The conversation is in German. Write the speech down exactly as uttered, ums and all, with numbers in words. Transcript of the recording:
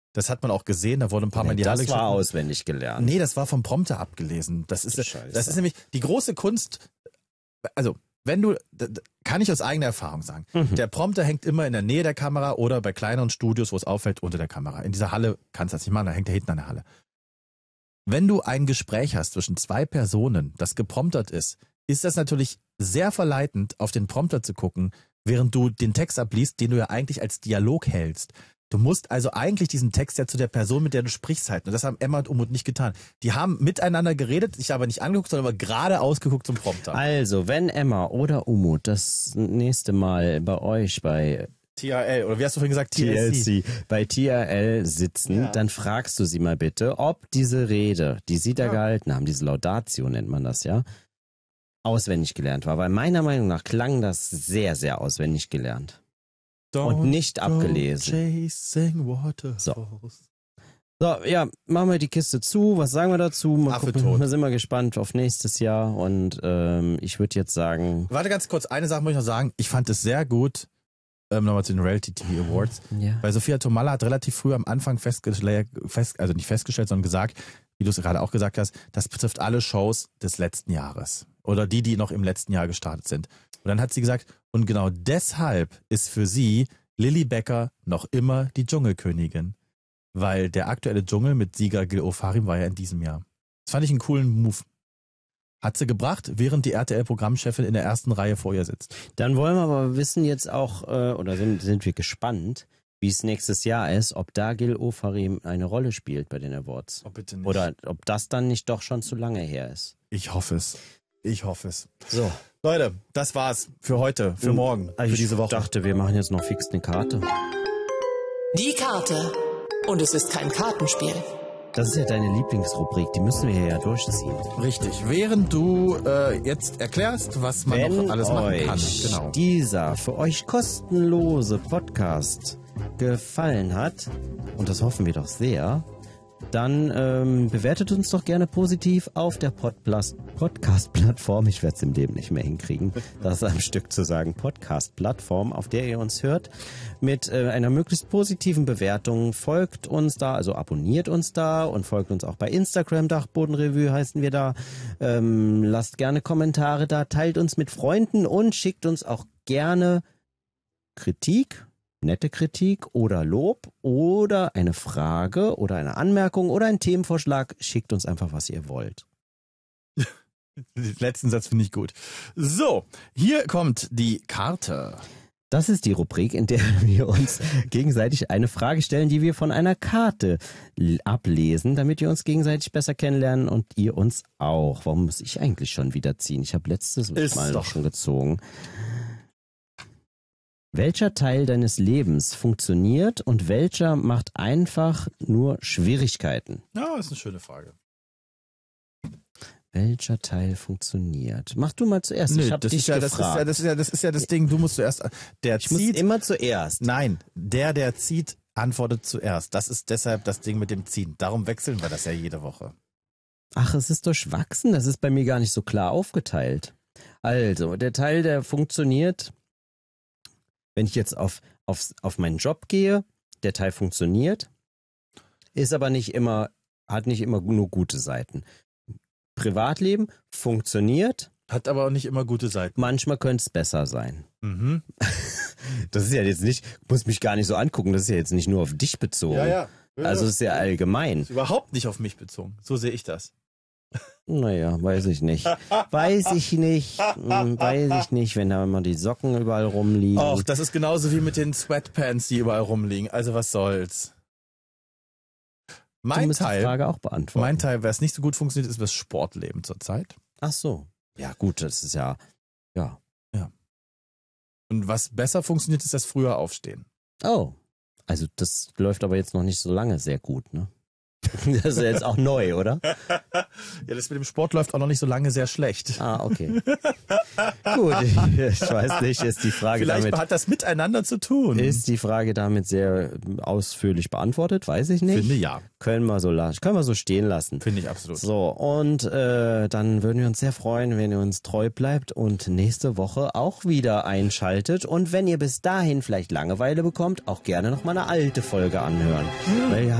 Das hat man auch gesehen, da wurde ein paar Mal in die Das Halle war geschrieben. auswendig gelernt. Nee, das war vom Prompter abgelesen. Das ist, Scheiße. das ist nämlich die große Kunst. Also, wenn du, kann ich aus eigener Erfahrung sagen, Mhm. der Prompter hängt immer in der Nähe der Kamera oder bei kleineren Studios, wo es auffällt, unter der Kamera. In dieser Halle kannst du das nicht machen, da hängt er hinten an der Halle. Wenn du ein Gespräch hast zwischen zwei Personen, das gepromptert ist, ist das natürlich sehr verleitend, auf den Prompter zu gucken, während du den Text abliest, den du ja eigentlich als Dialog hältst. Du musst also eigentlich diesen Text ja zu der Person, mit der du sprichst, halten. Und das haben Emma und Umut nicht getan. Die haben miteinander geredet, ich habe nicht angeguckt, sondern aber gerade ausgeguckt zum Prompter. Also, wenn Emma oder Umut das nächste Mal bei euch bei T R L, oder wie hast du vorhin gesagt? T L C, bei T R L sitzen, Ja. dann fragst du sie mal bitte, ob diese Rede, die sie da Ja. gehalten haben, diese Laudatio nennt man das ja, auswendig gelernt war. Weil meiner Meinung nach klang das sehr, sehr auswendig gelernt. Don't Und nicht abgelesen. go chasing waterfalls. So. So, ja, machen wir die Kiste zu. Was sagen wir dazu? Mal Affe gucken. tot. Wir sind mal gespannt auf nächstes Jahr. Und ähm, ich würde jetzt sagen, Warte ganz kurz, eine Sache muss ich noch sagen. Ich fand es sehr gut, ähm, nochmal zu den Reality-T V Awards, ja. weil Sophia Tomalla hat relativ früh am Anfang festgestellt, fest, also nicht festgestellt, sondern gesagt, wie du es gerade auch gesagt hast, das betrifft alle Shows des letzten Jahres. Oder die, die noch im letzten Jahr gestartet sind. Und dann hat sie gesagt, und genau deshalb ist für sie Lilly Becker noch immer die Dschungelkönigin. Weil der aktuelle Dschungel mit Sieger Gil Ofarim war ja in diesem Jahr. Das fand ich einen coolen Move. Hat sie gebracht, während die R T L-Programmchefin in der ersten Reihe vor ihr sitzt. Dann wollen wir aber wissen jetzt auch, äh, oder sind, sind wir gespannt, wie es nächstes Jahr ist, ob da Gil Ofarim eine Rolle spielt bei den Awards. Oh, bitte nicht. Oder ob das dann nicht doch schon zu lange her ist. Ich hoffe es. Ich hoffe es. So. Leute, das war's für heute, für morgen, für ich diese Woche. dachte, wir machen jetzt noch fix eine Karte. Die Karte. Und es ist kein Kartenspiel. Das ist ja deine Lieblingsrubrik, die müssen wir ja durchziehen. Richtig. Während du äh, jetzt erklärst, was man Wenn noch alles machen euch kann. Genau. dieser für euch kostenlose Podcast gefallen hat, und das hoffen wir doch sehr, dann ähm, bewertet uns doch gerne positiv auf der Podplus- Podcast-Plattform. Ich werde es im Leben nicht mehr hinkriegen, das am Stück zu sagen. Podcast-Plattform, auf der ihr uns hört, mit äh, einer möglichst positiven Bewertung. Folgt uns da, also abonniert uns da und folgt uns auch bei Instagram. Dachbodenrevue heißen wir da. Ähm, lasst gerne Kommentare da, teilt uns mit Freunden und schickt uns auch gerne Kritik, nette Kritik oder Lob oder eine Frage oder eine Anmerkung oder einen Themenvorschlag. Schickt uns einfach, was ihr wollt. Den letzten Satz finde ich gut. So, hier kommt die Karte. Das ist die Rubrik, in der wir uns gegenseitig eine Frage stellen, die wir von einer Karte l- ablesen, damit wir uns gegenseitig besser kennenlernen und ihr uns auch. Warum muss ich eigentlich schon wieder ziehen? Ich habe letztes Ist Mal doch. noch schon gezogen. Welcher Teil deines Lebens funktioniert und welcher macht einfach nur Schwierigkeiten? Ja, ist eine schöne Frage. Welcher Teil funktioniert? Mach du mal zuerst. Nö, ich habe das, dich ist ja, das, ist gefragt. ja, das ist ja das ist ja das Ding, du musst zuerst der ich muss zieht. immer zuerst. Nein, der der zieht antwortet zuerst. Das ist deshalb das Ding mit dem Ziehen. Darum wechseln wir das ja jede Woche. Ach, es ist durchwachsen. Das ist bei mir gar nicht so klar aufgeteilt. Also, der Teil, der funktioniert, wenn ich jetzt auf, auf, auf meinen Job gehe, der Teil funktioniert, ist aber nicht immer, hat nicht immer nur gute Seiten. Privatleben funktioniert, Hat aber auch nicht immer gute Seiten. manchmal könnte es besser sein. Mhm. Das ist ja jetzt nicht, muss mich gar nicht so angucken, das ist ja jetzt nicht nur auf dich bezogen. Also es ist ja allgemein. Ist überhaupt nicht auf mich bezogen. So sehe ich das. Naja, weiß ich nicht. Weiß ich nicht. Hm, weiß ich nicht, wenn da immer die Socken überall rumliegen. Och, das ist genauso wie mit den Sweatpants, die überall rumliegen. Also was soll's. du Mein musst die Teil, Frage auch beantworten. mein Teil, wer es nicht so gut funktioniert, ist das Sportleben zurzeit. Ach so. Ja gut, das ist ja, ja. Und was besser funktioniert, ist das früher Aufstehen. Oh, also das läuft aber jetzt noch nicht so lange sehr gut, ne? Das ist jetzt auch neu, oder? Ja, das mit dem Sport läuft auch noch nicht so lange sehr schlecht. Ah, okay. Gut, ich, ich weiß nicht, ist die Frage Vielleicht damit... hat das miteinander zu tun. Ist die Frage damit sehr ausführlich beantwortet? Weiß ich nicht. Finde ja. Können wir so, la- können wir so stehen lassen. Finde ich absolut. So, und äh, dann würden wir uns sehr freuen, wenn ihr uns treu bleibt und nächste Woche auch wieder einschaltet. Und wenn ihr bis dahin vielleicht Langeweile bekommt, auch gerne noch mal eine alte Folge anhören. Weil